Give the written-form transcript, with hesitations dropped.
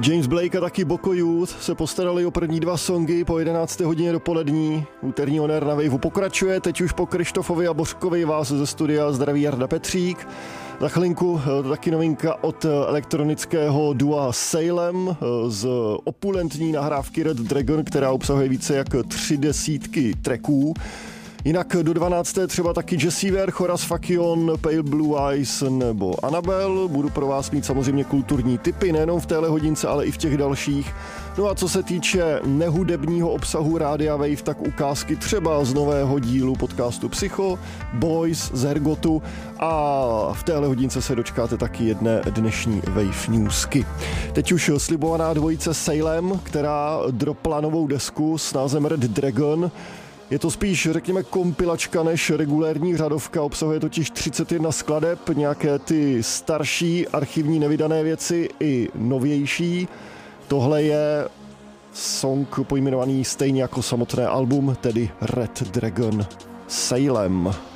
James Blake a taky Boko Youth se postarali o první 2 songy po 11. hodině dopolední. Úterní On Air na Waveu pokračuje, teď už po Krištofovi a Bořkovi vás ze studia zdraví Jarda Petřík. Za chvilinku taky novinka od elektronického dua Salem z opulentní nahrávky Red Dragon, která obsahuje více jak 30 tracků. Jinak do 12. třeba taky Jessie Ware, Horace Fakion, Pale Blue Eyes nebo Annabelle. Budu pro vás mít samozřejmě kulturní tipy, nejenom v téhle hodince, ale i v těch dalších. No a co se týče nehudebního obsahu Rádia Wave, tak ukázky třeba z nového dílu podcastu Psycho, Boys z Hergotu a v téhle hodince se dočkáte taky jedné dnešní Wave Newsky. Teď už slibovaná dvojice Salem, která dropla novou desku s názvem Red Dragon. Je to spíš, řekněme, kompilačka než regulérní řadovka, obsahuje totiž 31 skladeb, nějaké ty starší archivní nevydané věci i novější. Tohle je song pojmenovaný stejně jako samotné album, tedy Red Dragon Salem.